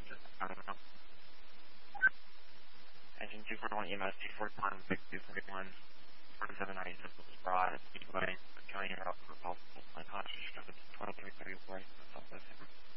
Engine 241 EMS 241, 241, 4790 Broad, Speedway, County